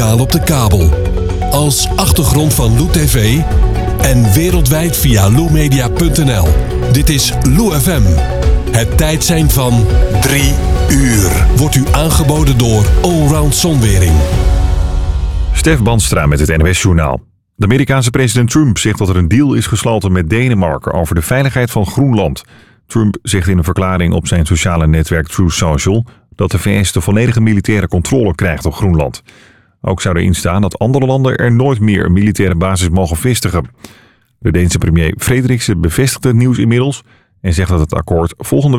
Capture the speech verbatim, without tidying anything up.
op de kabel, als achtergrond van Lou T V en wereldwijd via lou media punt n l. Dit is Lou F M. Het tijdsein van drie uur wordt u aangeboden door Allround Zonwering. Stef Bandstra met het N O S-journaal. De Amerikaanse president Trump zegt dat er een deal is gesloten met Denemarken over de veiligheid van Groenland. Trump zegt in een verklaring op zijn sociale netwerk Truth Social dat de V S de volledige militaire controle krijgt op Groenland. Ook zou erin staan dat andere landen er nooit meer een militaire basis mogen vestigen. De Deense premier Frederiksen bevestigt het nieuws inmiddels en zegt dat het akkoord volgende